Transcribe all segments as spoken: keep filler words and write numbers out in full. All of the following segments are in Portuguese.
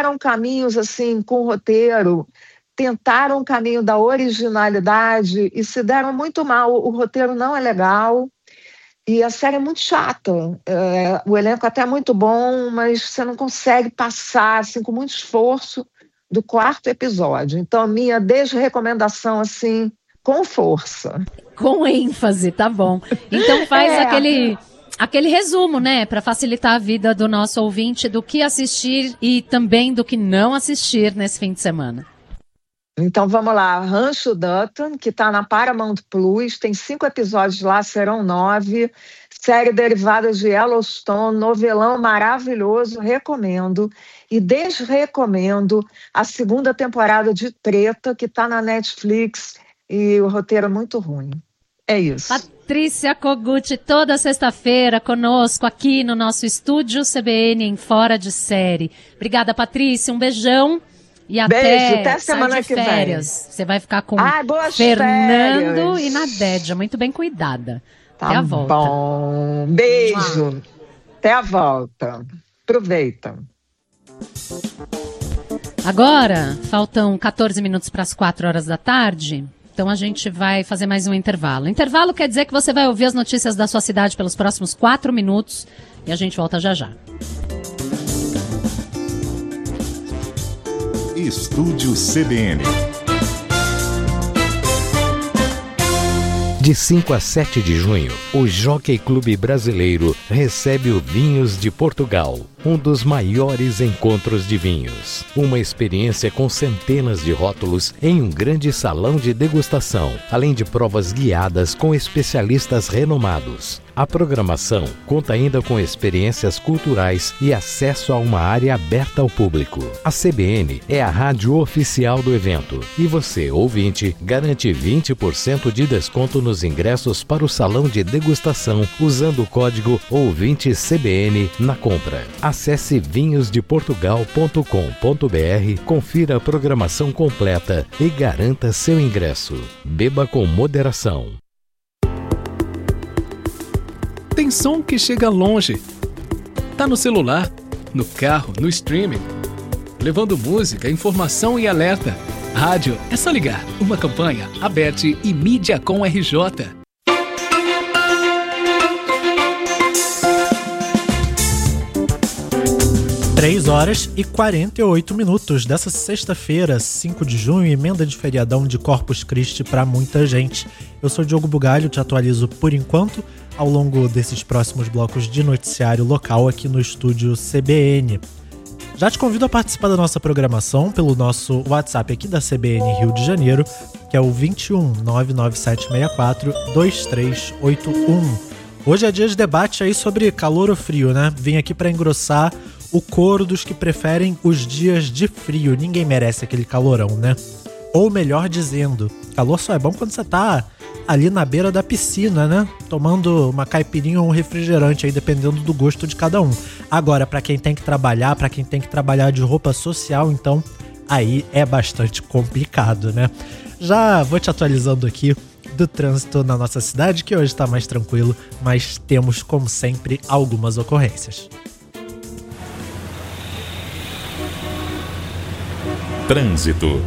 seguiram caminhos assim com o roteiro, tentaram o caminho da originalidade e se deram muito mal. O roteiro não é legal e a série é muito chata. É, o elenco até é muito bom, mas você não consegue passar assim, com muito esforço do quarto episódio. Então, a minha desrecomendação, assim, com força. Com ênfase, tá bom. Então faz é. aquele, aquele resumo, né? Para facilitar a vida do nosso ouvinte do que assistir e também do que não assistir nesse fim de semana. Então vamos lá, Rancho Dutton, que está na Paramount Plus, tem cinco episódios lá, serão nove, série derivada de Yellowstone, novelão maravilhoso, recomendo, e desrecomendo a segunda temporada de Treta, que está na Netflix, e o roteiro é muito ruim. É isso. Patrícia Kogut, toda sexta-feira conosco aqui no nosso estúdio C B N em Fora de Série. Obrigada, Patrícia, um beijão. E até, Beijo, até semana que férias. vem. Você vai ficar com Ai, boas Fernando férias. e Nadédia, muito bem cuidada. Tá até a volta. Bom. Beijo. Ah. Até a volta. Aproveita. Agora, faltam catorze minutos para as quatro horas da tarde. Então a gente vai fazer mais um intervalo. Intervalo quer dizer que você vai ouvir as notícias da sua cidade pelos próximos quatro minutos. E a gente volta já já. Estúdio C B N. De cinco a sete de junho, o Jockey Clube Brasileiro recebe o Vinhos de Portugal, um dos maiores encontros de vinhos. Uma experiência com centenas de rótulos em um grande salão de degustação, além de provas guiadas com especialistas renomados. A programação conta ainda com experiências culturais e acesso a uma área aberta ao público. A C B N é a rádio oficial do evento e você, ouvinte, garante vinte por cento de desconto nos ingressos para o salão de degustação usando o código ouvinte C B N na compra. Acesse vinhos de portugal ponto com ponto b r, confira a programação completa e garanta seu ingresso. Beba com moderação. Tem som que chega longe. Tá no celular, no carro, no streaming. Levando música, informação e alerta. Rádio, é só ligar. Uma campanha, Aberte e Mídia com R J. três horas e quarenta e oito minutos dessa sexta-feira, cinco de junho, emenda de feriadão de Corpus Christi para muita gente. Eu sou Diogo Bugalho, te atualizo por enquanto ao longo desses próximos blocos de noticiário local aqui no estúdio C B N. Já te convido a participar da nossa programação pelo nosso WhatsApp aqui da C B N Rio de Janeiro, que é o vinte e um, nove nove sete seis quatro, dois três oito um. Hoje é dia de debate aí sobre calor ou frio, né? Vim aqui para engrossar o coro dos que preferem os dias de frio. Ninguém merece aquele calorão, né? Ou melhor dizendo, calor só é bom quando você tá ali na beira da piscina, né? Tomando uma caipirinha ou um refrigerante aí, dependendo do gosto de cada um. Agora, pra quem tem que trabalhar, pra quem tem que trabalhar de roupa social, então, aí é bastante complicado, né? Já vou te atualizando aqui do trânsito na nossa cidade, que hoje tá mais tranquilo, mas temos, como sempre, algumas ocorrências. Trânsito.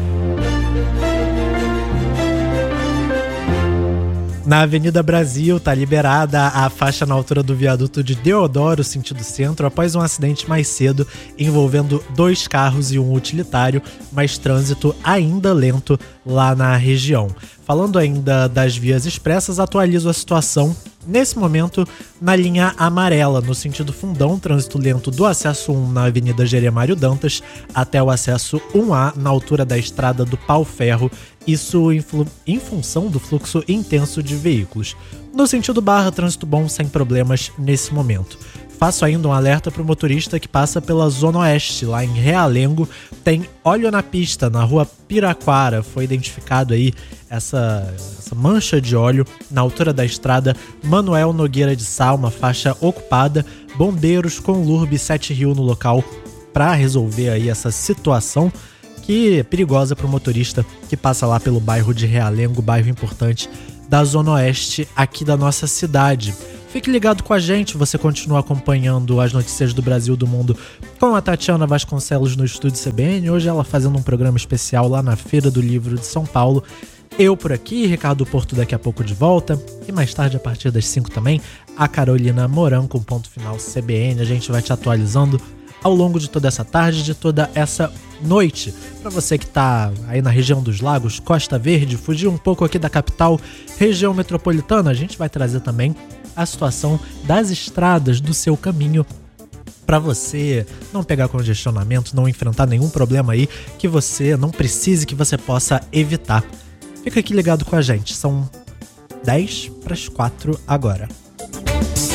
Na Avenida Brasil tá liberada a faixa na altura do viaduto de Deodoro, sentido centro, após um acidente mais cedo envolvendo dois carros e um utilitário, mas trânsito ainda lento lá na região. Falando ainda das vias expressas, atualizo a situação nesse momento na linha amarela, no sentido Fundão, trânsito lento do acesso um na Avenida Jeremário Dantas até o acesso um A na altura da estrada do Pau Ferro, isso influ- em função do fluxo intenso de veículos. No sentido Barra, trânsito bom sem problemas nesse momento. Faço ainda um alerta para o motorista que passa pela Zona Oeste, lá em Realengo. Tem óleo na pista, na rua Piraquara. Foi identificado aí essa, essa mancha de óleo na altura da estrada Manuel Nogueira de Sá, uma faixa ocupada. Bombeiros com Lurbe Sete Rio no local para resolver aí essa situação que é perigosa para o motorista que passa lá pelo bairro de Realengo, bairro importante da Zona Oeste aqui da nossa cidade. Fique ligado com a gente, você continua acompanhando as notícias do Brasil e do mundo com a Tatiana Vasconcelos no Estúdio C B N. Hoje ela fazendo um programa especial lá na Feira do Livro de São Paulo. Eu por aqui, Ricardo Porto daqui a pouco de volta. E mais tarde, a partir das cinco também, a Carolina Moran com ponto final C B N. A gente vai te atualizando ao longo de toda essa tarde, de toda essa noite. Para você que tá aí na região dos lagos, Costa Verde, fugir um pouco aqui da capital, região metropolitana, a gente vai trazer também a situação das estradas do seu caminho para você não pegar congestionamento, não enfrentar nenhum problema aí que você não precise, que você possa evitar. Fica aqui ligado com a gente, são dez para as quatro agora.